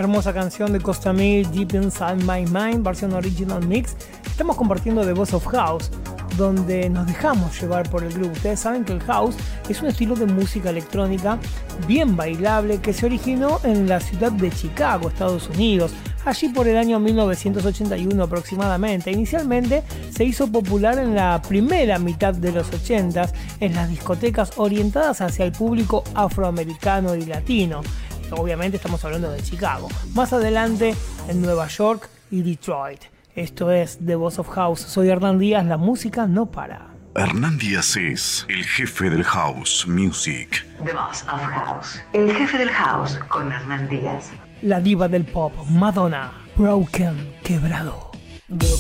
hermosa canción de Costa Mil, Deep Inside My Mind, versión original mix. Estamos compartiendo The Voice of House, donde nos dejamos llevar por el groove. Ustedes saben que el house es un estilo de música electrónica bien bailable que se originó en la ciudad de Chicago, Estados Unidos, allí por el año 1981 aproximadamente. Inicialmente se hizo popular en la primera mitad de los 80s en las discotecas orientadas hacia el público afroamericano y latino. Obviamente estamos hablando de Chicago. Más adelante en Nueva York y Detroit. Esto es The Voice of House. Soy Hernán Díaz, la música no para. Hernán Díaz es el jefe del House Music. The Voice of House. El jefe del House con Hernán Díaz. La diva del pop, Madonna, Broken, quebrado.